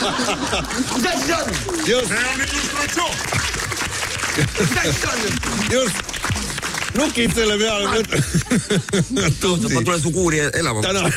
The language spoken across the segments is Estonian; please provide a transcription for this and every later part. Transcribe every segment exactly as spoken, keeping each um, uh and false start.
Mida siis on? Just. See on illustratsioon. Mida siis on? Just. Nukid selle peale. Ma tulen su kuuri elama. Tänan.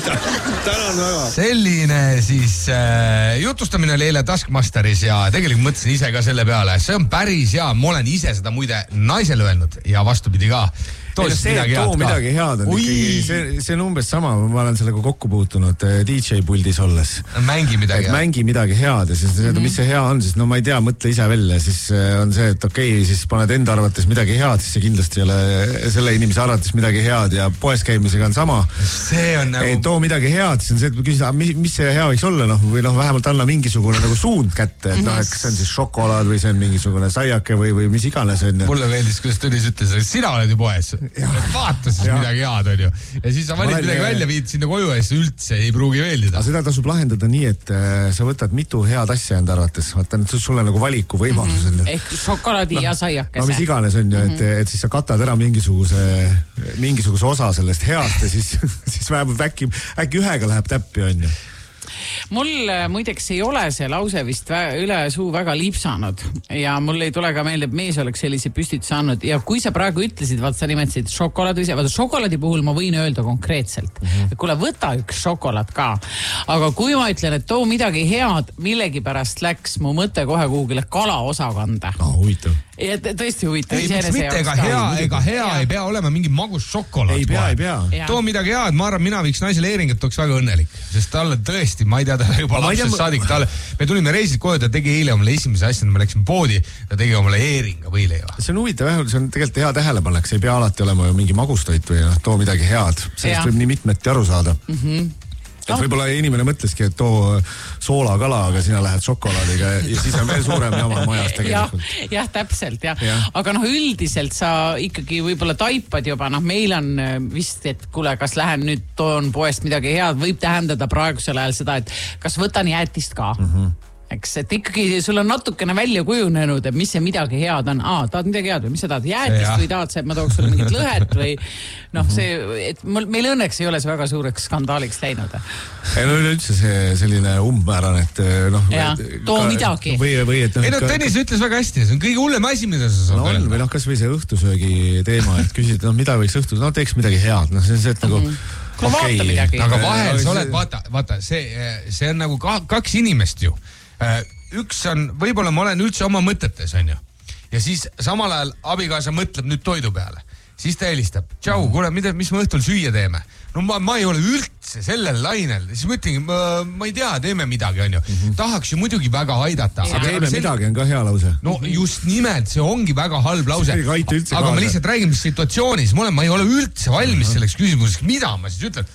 Tänan väga. Selline siis äh, jutustamine oli eile Taskmasteris ja tegelikult mõtlesin ise ka selle peale. See on päris hea. Ma olen ise seda muide naisele öelnud ja vastupidi ka. Too see, midagi too head midagi head on ikkagi, see, see on umbes sama, ma olen sellega kokku puutunud D J puldis olles. Mängi midagi head. Mängi midagi head ja siis mm -hmm. mis see hea on, siis no ma ei tea, mõtle ise välja, siis on see, et okei, okay, siis paned enda arvates midagi head, siis see kindlasti ei ole selle inimese arvates midagi head ja poes käimisega on sama. See on nagu... Ei, too midagi head, siis on see, et küsida, mis, mis see hea võiks olla, noh, või noh, vähemalt anna mingisugune nagu suund kätte, et noh, et kas see on siis šokolaad või see on mingisugune saiake või, või mis iganes on. Mulle meeldis, kuidas Tõnis ütles, et sina oled ju poes. Vaata siis ja. midagi head on ju. Ja siis sa valid olen, midagi välja, viid sinna koju ja siis üldse ei pruugi meeldida. Aga seda tasub lahendada nii, et äh, sa võtad mitu head asja enda arvates. Vaata, et sulle nagu valiku võimalus on. Mm -hmm. Ehk šokolaadi no, ja saiakese. No mis iganes on ju, et, mm -hmm. et siis sa katad ära mingisuguse, mingisuguse osa sellest heast ja siis, siis vähemalt äkki, äkki ühega läheb täppi on ju. Mul muideks ei ole see lause vist üle suu väga liipsanud ja mul ei tule ka meelde, et mees oleks sellise püstituse andnud ja kui sa praegu ütlesid, vaat sa nimetasid šokolaadi, vaata šokolaadi puhul ma võin öelda konkreetselt, mm -hmm. kuule võta üks šokolaad ka, aga kui ma ütlen, et too midagi head, millegipärast läks mu mõte kohe kuhugile kalaosakanda. No, huvitav. Ja tõesti huvitav. Ei, miks mitte, ega hea, ega hea ja. ei pea olema mingi magus šokolaad. Ei pea, ei pea. Too midagi head, ma arvan, mina viiks naisele eeringat, oleks väga õnnelik, sest talle tõesti, ma ei tea, ta juba lapsest saadik, talle, me tulime reisid koju, ta tegi eile omale esimese asjana, me läksime poodi, ta tegi omale eeringa võileiva. See on huvitav, see on tegelikult hea tähelepanek, see ei pea alati olema ju mingi magustoit või noh, too midagi head, sellest võib nii mitmeti aru saada. Mm-hmm. Et võib-olla inimene mõtleski, et too soolakala, aga sina lähed šokolaadiga ja siis on veel suurem jama majas tegelikult. Jah, jah, täpselt, jah. Ja. Aga noh, üldiselt sa ikkagi võib-olla taipad juba, noh, meil on vist, et kuule, kas lähen nüüd toon poest midagi head, võib tähendada praegusel ajal seda, et kas võtan jäätist ka. Mm-hmm. Eks, et ikkagi sul on natukene välja kujunenud, et mis see midagi head on. Aa, tahad midagi head või mis sa tahad? Jäätist ja. Või tahad see, et ma tooks sulle mingit lõhet või noh, see, et meil õnneks ei ole see väga suureks skandaaliks läinud. Ei no üleüldse see selline umbmääran, et noh... Ja, too ka, midagi. Või, või, et, no, ei no, Tõnis ütles väga hästi, see on kõige hullem asi, mida sa saad no, öelda. Või noh, kas või see õhtusöögi teema, et küsid, noh, mida võiks õhtus, no teeks midagi head, noh, see on see, et nagu... Kuule, vaata midagi. Aga vahel sa oled, vaata, vaata, see, see on nagu kaks inimest ju. Üks on, võib-olla ma olen üldse oma mõtetes, on ju. Ja siis samal ajal abikaasa mõtleb nüüd toidu peale. Siis ta helistab. Tšau, kuule, mida, mis me õhtul süüa teeme? No ma, ma ei ole üldse sellel lainel. Siis ma ütlengi, ma, ma ei tea, teeme midagi, on ju. Mm-hmm. Tahaks ju muidugi väga aidata. Aga teeme sel... midagi on ka hea lause. No just nimelt, see ongi väga halb lause. Aga ma lihtsalt räägin, mis situatsioonis ma olen, ma ei ole üldse valmis uh-huh. selleks küsimuseks. Mida ma siis ütlen?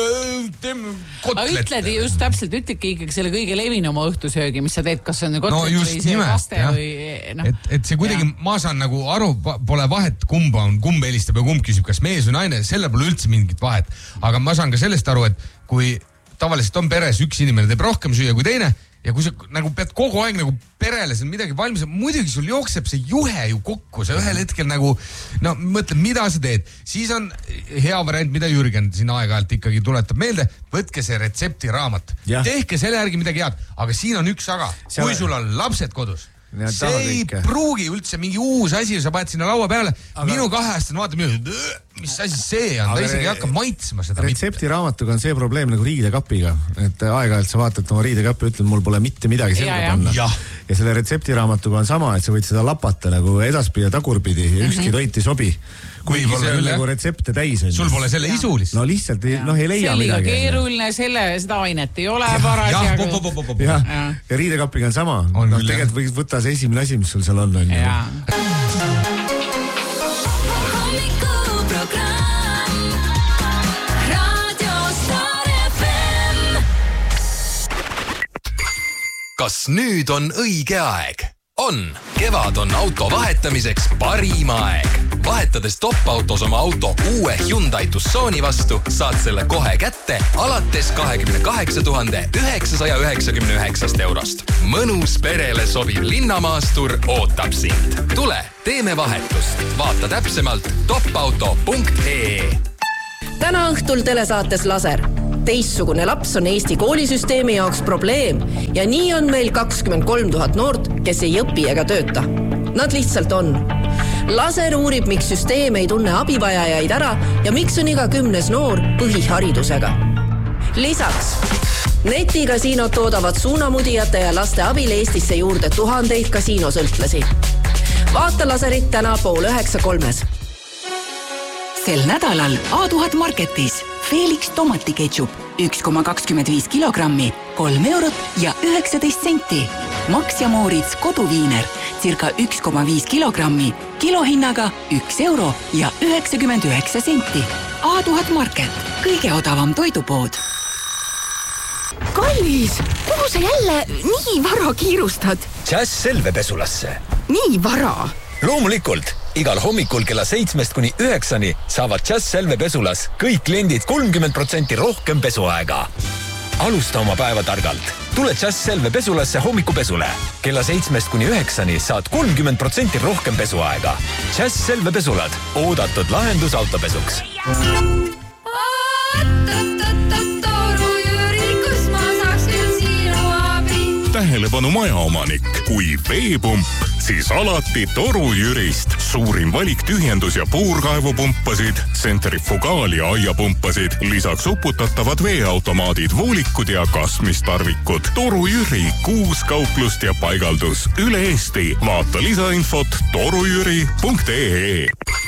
Teeme kotlet. Ütled just täpselt, ütledki ikkagi selle kõige levinuma õhtusöögi, mis sa teed, kas on kotlet no, või see vaste või... No. Et, et see kuidagi, ja. ma saan nagu aru, pole vahet, kumba on, kumb helistab ja kumb küsib, kas mees või naine, selle pole üldse mingit vahet. Aga ma saan ka sellest aru, et kui tavaliselt on peres üks inimene teeb rohkem süüa kui teine ja kui sa nagu pead kogu aeg nagu perele seal midagi valmis, muidugi sul jookseb see juhe ju kokku, sa ühel hetkel nagu, no mõtled, mida sa teed, siis on hea variant, mida Jürgen siin aeg-ajalt ikkagi tuletab meelde, võtke see retseptiraamat, tehke selle järgi midagi head, aga siin on üks aga, see kui sul on lapsed kodus, ja see ei ikka. Pruugi üldse mingi uus asi, sa paned sinna laua peale, aga... minu kaheaastane vaatab minu, mis asi see on, ta isegi ei hakka maitsma seda. Retseptiraamatuga on see probleem nagu riidekapiga, et aeg-ajalt sa vaatad oma riidekappi, ütled, mul pole mitte midagi selga ja, panna. Ja. ja selle retseptiraamatuga on sama, et sa võid seda lapata nagu edaspidi ja tagurpidi ja ükski mm-hmm. toit ei sobi. Kui see on nagu retsepte täis on. Sul pole selle ja. Isu lihtsalt. No lihtsalt ja. No ei leia midagi. See oli keeruline, selle, seda ainet ei ole paras. Ja, ja. ja. ja riidekapiga on sama. On no, tegelikult võiks võtta see esimene asi, mis sul seal on. on ja. Kas nüüd on õige aeg? On. Kevad on auto vahetamiseks parim aeg. Vahetades top-autos oma auto uue Hyundai Tucsoni vastu, saad selle kohe kätte alates kakskümmend kaheksa tuhande üheksasaja üheksakümne üheksa eurost. Mõnus perele sobiv linnamaastur ootab sind. Tule, teeme vahetust. Vaata täpsemalt top auto punkt ee. Täna õhtul telesaates Laser. teistsugune laps on Eesti koolisüsteemi jaoks probleem ja nii on meil kakskümmend kolm tuhat noort, kes ei õpi ega tööta. Nad lihtsalt on. Laser uurib, miks süsteem ei tunne abivajajaid ära ja miks on iga kümnes noor põhiharidusega. Lisaks, netikasiinod toodavad suunamudijate ja laste abil Eestisse juurde tuhandeid kasiinosõltlasi. Vaata laserit täna pool üheksa kolmes. Sel nädalal A tuhat Marketis Felix tomatiketšup üks koma kakskümmend viis kilogrammi, kolm eurot ja üheksateist senti. Max ja Moritz koduviiner circa üks koma viis kilogrammi, kilohinnaga üks euro ja üheksakümmend üheksa senti. A tuhat Market, kõige odavam toidupood. Kallis, kuhu sa jälle nii vara kiirustad? Jazz Selve pesulasse. Nii vara? Loomulikult, igal hommikul kella seitsmest kuni üheksani saavad Jazz Selve pesulas kõik kliendid kolmkümmend protsenti rohkem pesuaega. Alusta oma päeva targalt. Tule Jazz Selve pesulasse hommikupesule. Kella seitsmest kuni üheksani saad kolmkümmend protsenti rohkem pesuaega. Jazz Selve pesulad. Oodatud lahendus autopesuks. Tähelepanu majaomanik, kui veepump, siis alati Toru Jürist. Suurim valik tühjendus- ja puurkaevupumpasid, tsentrifugaal- ja aiapumpasid, lisaks uputatavad veeautomaadid, voolikud ja kasmistarvikud. Toru Jüri, kuus kauplust ja paigaldus üle Eesti. Vaata lisainfot torujüri punkt ee.